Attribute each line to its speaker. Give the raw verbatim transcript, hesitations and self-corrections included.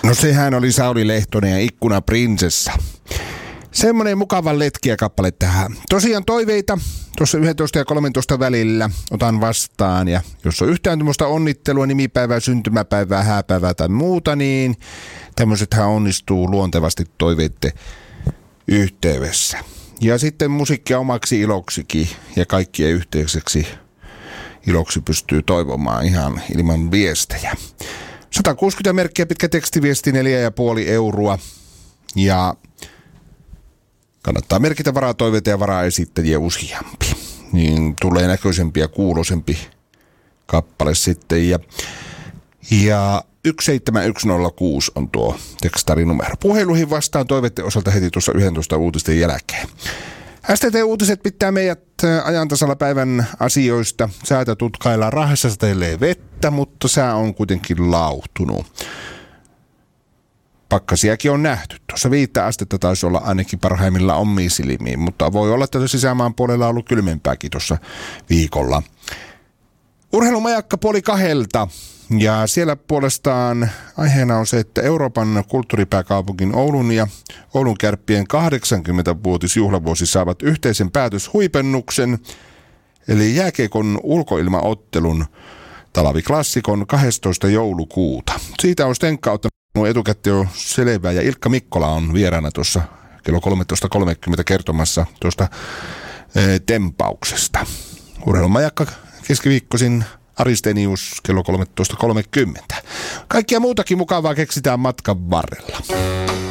Speaker 1: No sehän oli Sauli Lehtonen ja Ikkunaprinsessa. Semmoinen mukava letkiä kappale tähän. Tosiaan toiveita tuossa yksitoista ja kolmetoista välillä otan vastaan. Ja jos on yhtään tämmöistä onnittelua, nimipäivää, syntymäpäivää, hääpäivää tai muuta, niin tämmöisethän onnistuu luontevasti toiveiden yhteydessä. Ja sitten musiikkia omaksi iloksikin ja kaikkien yhteiseksi iloksi pystyy toivomaan ihan ilman viestejä. sata kuusikymmentä merkkiä pitkä tekstiviesti, neljä pilkku viisi euroa. Ja kannattaa merkitä varatoiveita ja varaesittäjiä useampi. Niin tulee näköisempi ja kuuloisempi kappale sitten. Ja, ja yksi seitsemän yksi nolla kuusi on tuo tekstarinumero. Puheluihin vastaan toiveiden osalta heti tuossa yksitoista uutisten jälkeen. S T T-uutiset pitää meidät ajantasalla päivän asioista. Säätä tutkaillaan, Raahessa sateilee vettä, mutta sää on kuitenkin lauhtunut. Pakkasiakin on nähty. Tuossa viittä astetta taisi olla ainakin parhaimmillaan omiin silmiin, mutta voi olla, että sisämaan puolella on ollut kylmempääkin tuossa viikolla. Urheilumajakka puoli kahdelta. Ja siellä puolestaan aiheena on se, että Euroopan kulttuuripääkaupungin Oulun ja Oulun Kärppien kahdeksankymmentävuotisjuhlavuosi saavat yhteisen päätöshuipennuksen, eli jääkiekon ulkoilmaottelun talviklassikon kahdestoista joulukuuta. Siitä on Stenkka ottanut etukäteen jo selvää ja Ilkka Mikkola on vieraana tuossa kello kolmetoista kolmekymmentä kertomassa tuosta e, tempauksesta. Urheilumajakka keskiviikkoisin Aristenius kello kolmetoista kolmekymmentä. Kaikkia muutakin mukavaa keksitään matkan varrella.